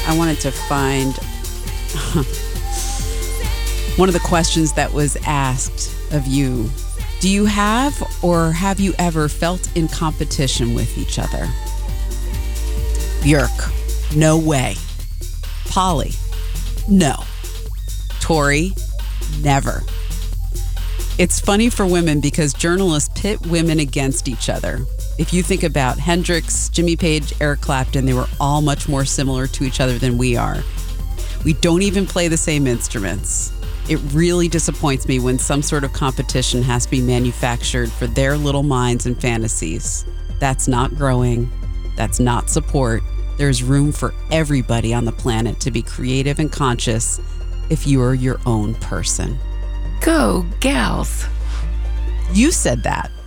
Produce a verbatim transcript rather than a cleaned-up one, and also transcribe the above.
I wanted to find one of the questions that was asked of you. Do you have or have you ever felt in competition with each other? Björk, no way. Polly, no. Tori, never. It's funny for women because journalists pit women against each other. If you think about Hendrix, Jimmy Page, Eric Clapton, they were all much more similar to each other than we are. We don't even play the same instruments. It really disappoints me when some sort of competition has to be manufactured for their little minds and fantasies. That's not growing. That's not support. There's room for everybody on the planet to be creative and conscious if you are your own person. Go, gals. You said that.